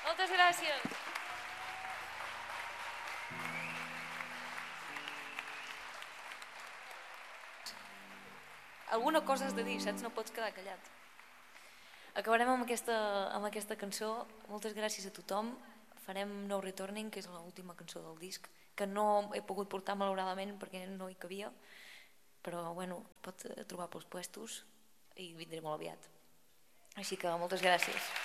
Moltes gràcies. Alguna cosa has de dir, saps? No pots quedar callat. Acabarem amb aquesta cançó. Moltes gràcies a tothom. Farem No Returning, que és l'última cançó del disc, que no he pogut portar malauradament perquè no hi cabia, però bueno, es pot trobar pels puestos i vindré molt aviat. Així que moltes gràcies.